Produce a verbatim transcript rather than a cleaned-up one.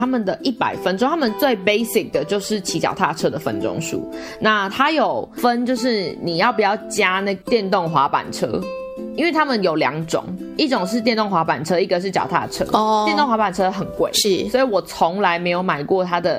他们的一百分钟，他们最 basic 的就是骑脚踏车的分钟数。那它有分，就是你要不要加那电动滑板车，因为他们有两种，一种是电动滑板车，一个是脚踏车。哦，电动滑板车很贵， 是， 所以我从来没有买过它的